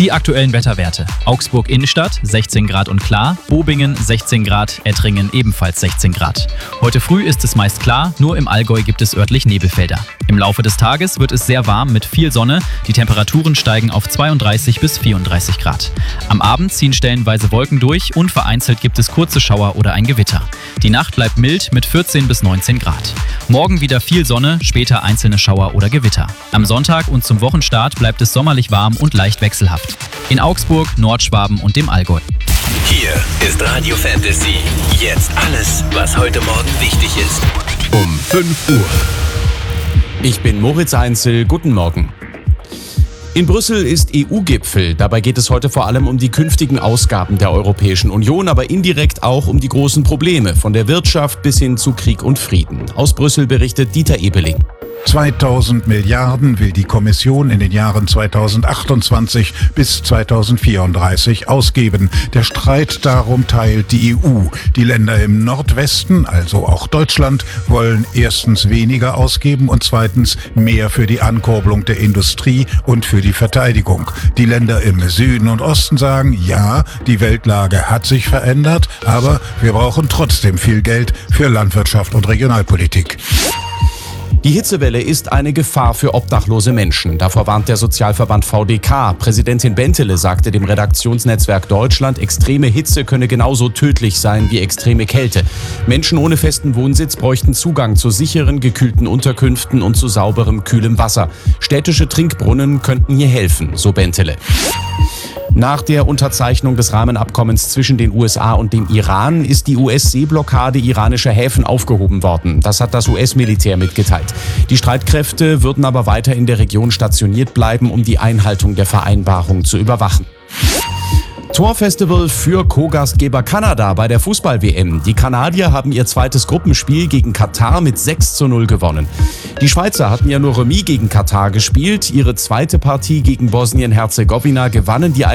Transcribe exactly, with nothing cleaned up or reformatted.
Die aktuellen Wetterwerte. Augsburg Innenstadt sechzehn Grad und klar, Bobingen sechzehn Grad, Ettringen ebenfalls sechzehn Grad. Heute früh ist es meist klar, nur im Allgäu gibt es örtlich Nebelfelder. Im Laufe des Tages wird es sehr warm mit viel Sonne, die Temperaturen steigen auf zweiunddreißig bis vierunddreißig Grad. Am Abend ziehen stellenweise Wolken durch und vereinzelt gibt es kurze Schauer oder ein Gewitter. Die Nacht bleibt mild mit vierzehn bis neunzehn Grad. Morgen wieder viel Sonne, später einzelne Schauer oder Gewitter. Am Sonntag und zum Wochenstart bleibt es sommerlich warm und leicht wechselhaft. In Augsburg, Nordschwaben und dem Allgäu. Hier ist Radio Fantasy. Jetzt alles, was heute Morgen wichtig ist. Um fünf Uhr. Ich bin Moritz Einzel, guten Morgen. In Brüssel ist E U-Gipfel. Dabei geht es heute vor allem um die künftigen Ausgaben der Europäischen Union, aber indirekt auch um die großen Probleme, von der Wirtschaft bis hin zu Krieg und Frieden. Aus Brüssel berichtet Dieter Ebeling. zweitausend Milliarden will die Kommission in den Jahren zweitausendachtundzwanzig bis zweitausendvierunddreißig ausgeben. Der Streit darum teilt die E U. Die Länder im Nordwesten, also auch Deutschland, wollen erstens weniger ausgeben und zweitens mehr für die Ankurbelung der Industrie und für die Verteidigung. Die Länder im Süden und Osten sagen, ja, die Weltlage hat sich verändert, aber wir brauchen trotzdem viel Geld für Landwirtschaft und Regionalpolitik. Die Hitzewelle ist eine Gefahr für obdachlose Menschen. Davor warnt der Sozialverband V D K. Präsidentin Bentele sagte dem Redaktionsnetzwerk Deutschland, extreme Hitze könne genauso tödlich sein wie extreme Kälte. Menschen ohne festen Wohnsitz bräuchten Zugang zu sicheren, gekühlten Unterkünften und zu sauberem, kühlem Wasser. Städtische Trinkbrunnen könnten hier helfen, so Bentele. Nach der Unterzeichnung des Rahmenabkommens zwischen den U S A und dem Iran ist die U S-Seeblockade iranischer Häfen aufgehoben worden. Das hat das U S-Militär mitgeteilt. Die Streitkräfte würden aber weiter in der Region stationiert bleiben, um die Einhaltung der Vereinbarung zu überwachen. Torfestival für Co-Gastgeber Kanada bei der Fußball-W M. Die Kanadier haben ihr zweites Gruppenspiel gegen Katar mit sechs zu null gewonnen. Die Schweizer hatten ja nur Remis gegen Katar gespielt. Ihre zweite Partie gegen Bosnien-Herzegowina gewannen die